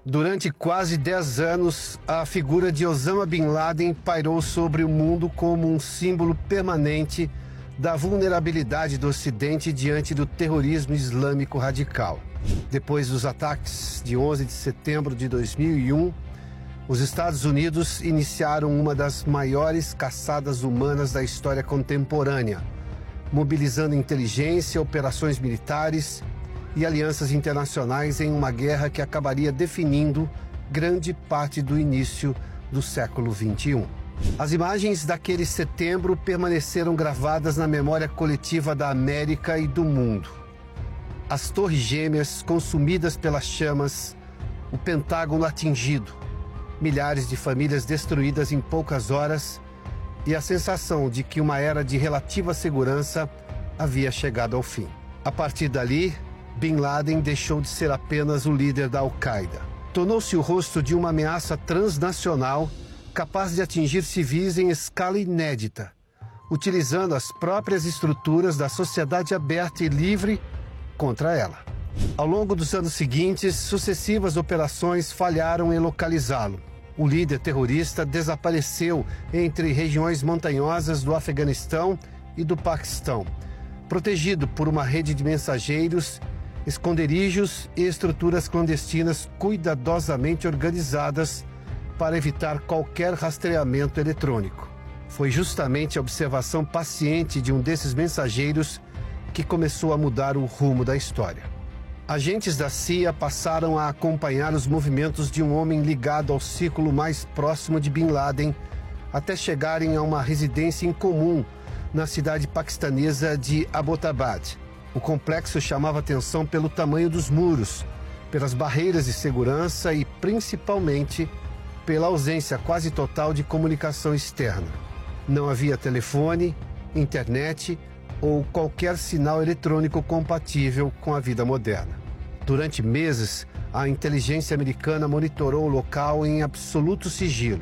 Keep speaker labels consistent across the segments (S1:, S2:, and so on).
S1: Durante quase 10 anos, a figura de Osama Bin Laden pairou sobre o mundo como um símbolo permanente da vulnerabilidade do Ocidente diante do terrorismo islâmico radical. Depois dos ataques de 11 de setembro de 2001, os Estados Unidos iniciaram uma das maiores caçadas humanas da história contemporânea, mobilizando inteligência, operações militares e alianças internacionais em uma guerra que acabaria definindo grande parte do início do século XXI. As imagens daquele setembro permaneceram gravadas na memória coletiva da América e do mundo. As Torres Gêmeas consumidas pelas chamas, o Pentágono atingido, milhares de famílias destruídas em poucas horas e a sensação de que uma era de relativa segurança havia chegado ao fim. A partir dali, Bin Laden deixou de ser apenas o líder da Al-Qaeda. Tornou-se o rosto de uma ameaça transnacional capaz de atingir civis em escala inédita, utilizando as próprias estruturas da sociedade aberta e livre contra ela. Ao longo dos anos seguintes, sucessivas operações falharam em localizá-lo. O líder terrorista desapareceu entre regiões montanhosas do Afeganistão e do Paquistão, protegido por uma rede de mensageiros, esconderijos e estruturas clandestinas cuidadosamente organizadas para evitar qualquer rastreamento eletrônico. Foi justamente a observação paciente de um desses mensageiros que começou a mudar o rumo da história. Agentes da CIA passaram a acompanhar os movimentos de um homem ligado ao círculo mais próximo de Bin Laden até chegarem a uma residência em comum na cidade paquistanesa de Abbottabad. O complexo chamava atenção pelo tamanho dos muros, pelas barreiras de segurança e, principalmente, pela ausência quase total de comunicação externa. Não havia telefone, internet ou qualquer sinal eletrônico compatível com a vida moderna. Durante meses, a inteligência americana monitorou o local em absoluto sigilo.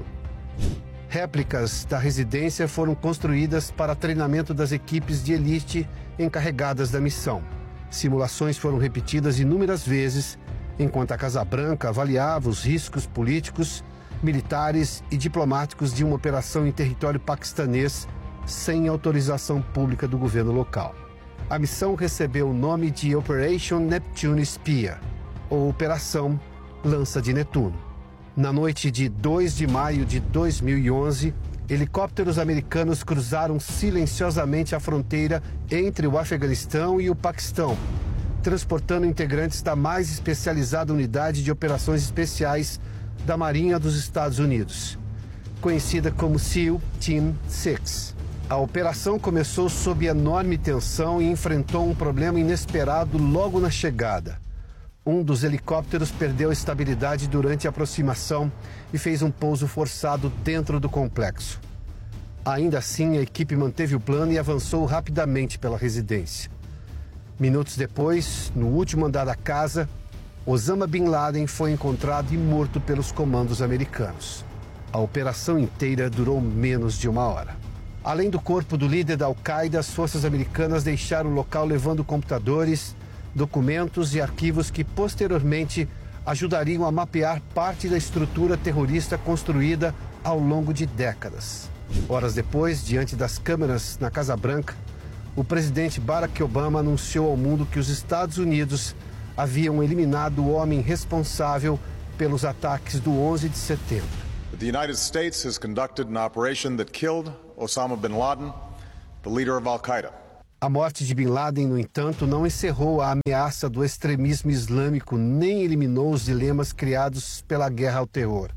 S1: Réplicas da residência foram construídas para treinamento das equipes de elite encarregadas da missão. Simulações foram repetidas inúmeras vezes, enquanto a Casa Branca avaliava os riscos políticos, militares e diplomáticos de uma operação em território paquistanês sem autorização pública do governo local. A missão recebeu o nome de Operation Neptune Spear, ou Operação Lança de Netuno. Na noite de 2 de maio de 2011, helicópteros americanos cruzaram silenciosamente a fronteira entre o Afeganistão e o Paquistão, transportando integrantes da mais especializada unidade de operações especiais da Marinha dos Estados Unidos, conhecida como SEAL Team 6. A operação começou sob enorme tensão e enfrentou um problema inesperado logo na chegada. Um dos helicópteros perdeu a estabilidade durante a aproximação e fez um pouso forçado dentro do complexo. Ainda assim, a equipe manteve o plano e avançou rapidamente pela residência. Minutos depois, no último andar da casa, Osama Bin Laden foi encontrado e morto pelos comandos americanos. A operação inteira durou menos de 1 hora. Além do corpo do líder da Al-Qaeda, as forças americanas deixaram o local levando computadores, documentos e arquivos que posteriormente ajudariam a mapear parte da estrutura terrorista construída ao longo de décadas. Horas depois, diante das câmeras na Casa Branca, o presidente Barack Obama anunciou ao mundo que os Estados Unidos haviam eliminado o homem responsável pelos ataques do 11 de setembro.
S2: The United States has conducted an operation that killed Osama bin Laden, the leader of Al-Qaeda.
S1: A morte de Bin Laden, no entanto, não encerrou a ameaça do extremismo islâmico nem eliminou os dilemas criados pela guerra ao terror.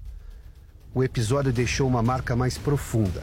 S1: O episódio deixou uma marca mais profunda.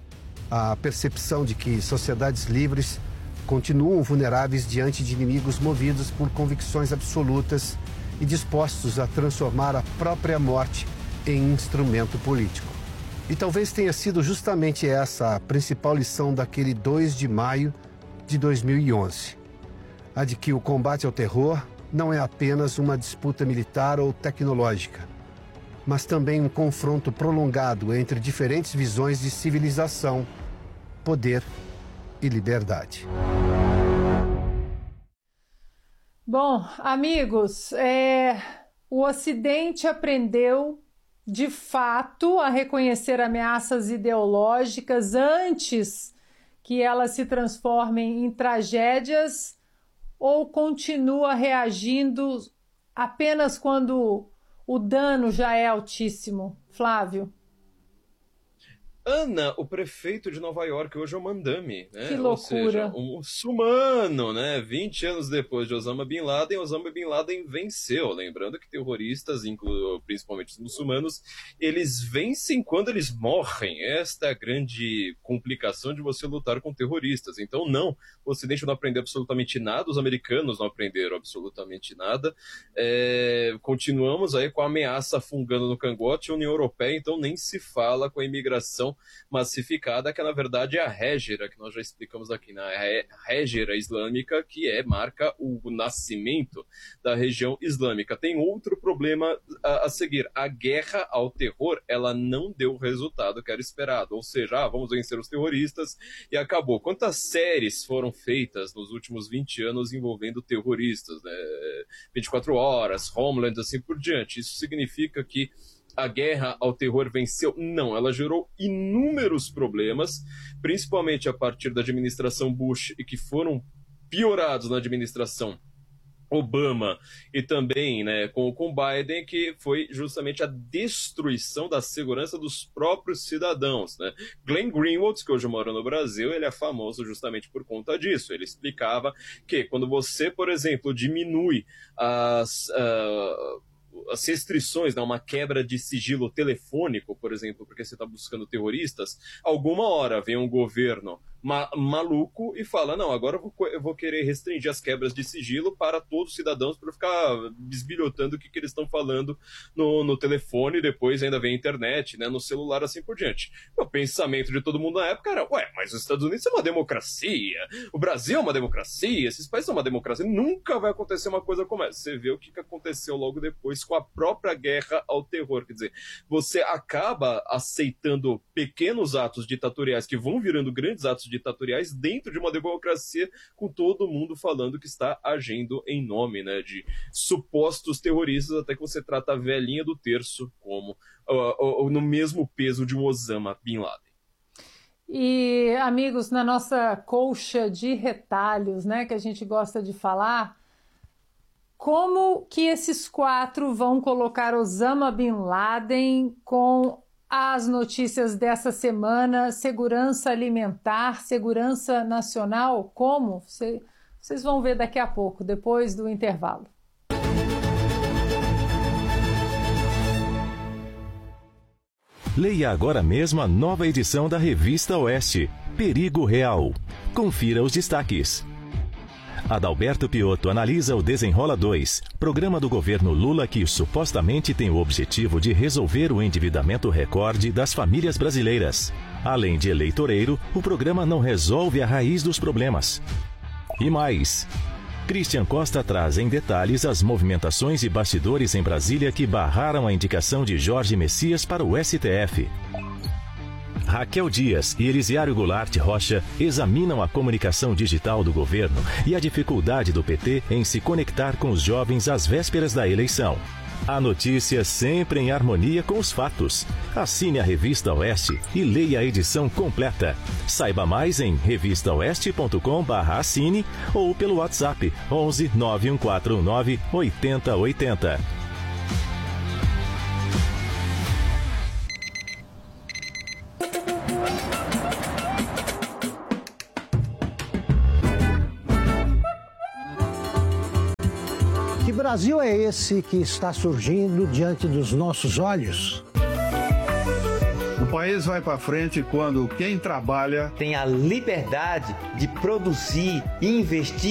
S1: A percepção de que sociedades livres continuam vulneráveis diante de inimigos movidos por convicções absolutas e dispostos a transformar a própria morte em instrumento político. E talvez tenha sido justamente essa a principal lição daquele 2 de maio de 2011. A de que o combate ao terror não é apenas uma disputa militar ou tecnológica, mas também um confronto prolongado entre diferentes visões de civilização, poder e liberdade.
S3: Bom, amigos, o Ocidente aprendeu, de fato, a reconhecer ameaças ideológicas antes que elas se transformem em tragédias, ou continua reagindo apenas quando o dano já é altíssimo? Flávio?
S4: Ana, o prefeito de Nova York hoje é o Mandami, né?
S3: Que loucura.
S4: Ou seja, um muçulmano, né? 20 anos depois de Osama Bin Laden venceu. Lembrando que terroristas, principalmente os muçulmanos, eles vencem quando eles morrem. Esta é a grande complicação de você lutar com terroristas. Então, não, o Ocidente não aprendeu absolutamente nada, os americanos não aprenderam absolutamente nada. Continuamos aí com a ameaça fungando no cangote. A União Europeia, então, nem se fala com a imigração massificada, que na verdade é a Hégira, que nós já explicamos aqui, né? A Hégira islâmica, que marca o nascimento da região islâmica. Tem outro problema a seguir. A guerra ao terror, ela não deu o resultado que era esperado. Ou seja, vamos vencer os terroristas e acabou. Quantas séries foram feitas nos últimos 20 anos envolvendo terroristas, né? 24 Horas, Homeland, assim por diante. Isso significa que a guerra ao terror venceu? Não, ela gerou inúmeros problemas, principalmente a partir da administração Bush, e que foram piorados na administração Obama e também, né, com Biden, que foi justamente a destruição da segurança dos próprios cidadãos, né? Glenn Greenwald, que hoje mora no Brasil, ele é famoso justamente por conta disso. Ele explicava que quando você, por exemplo, diminui as restrições, né, uma quebra de sigilo telefônico, por exemplo, porque você está buscando terroristas, alguma hora vem um governo maluco e fala, não, agora eu vou querer restringir as quebras de sigilo para todos os cidadãos, para ficar bisbilhotando o que eles estão falando no telefone, e depois ainda vem a internet, né, no celular, assim por diante. O pensamento de todo mundo na época era, mas os Estados Unidos é uma democracia, o Brasil é uma democracia, esses países são uma democracia, nunca vai acontecer uma coisa como essa. Você vê o que aconteceu logo depois com a própria guerra ao terror, quer dizer, você acaba aceitando pequenos atos ditatoriais que vão virando grandes atos ditatoriais dentro de uma democracia, com todo mundo falando que está agindo em nome, né, de supostos terroristas, até que você trata a velhinha do terço como no mesmo peso de um Osama Bin Laden.
S3: E, amigos, na nossa colcha de retalhos, né, que a gente gosta de falar, como que esses quatro vão colocar Osama Bin Laden com as notícias dessa semana, segurança alimentar, segurança nacional? Como? Vocês vão ver daqui a pouco, depois do intervalo.
S5: Leia agora mesmo a nova edição da Revista Oeste, Perigo Real. Confira os destaques. Adalberto Piotto analisa o Desenrola 2, programa do governo Lula que supostamente tem o objetivo de resolver o endividamento recorde das famílias brasileiras. Além de eleitoreiro, o programa não resolve a raiz dos problemas. E mais, Christian Costa traz em detalhes as movimentações e bastidores em Brasília que barraram a indicação de Jorge Messias para o STF. Raquel Dias e Elisiário Goulart Rocha examinam a comunicação digital do governo e a dificuldade do PT em se conectar com os jovens às vésperas da eleição. A notícia sempre em harmonia com os fatos. Assine a Revista Oeste e leia a edição completa. Saiba mais em revistaoeste.com/assine ou pelo WhatsApp 11 91419 8080.
S6: Que Brasil é esse que está surgindo diante dos nossos olhos?
S7: O país vai para frente quando quem trabalha
S8: tem a liberdade de produzir e investir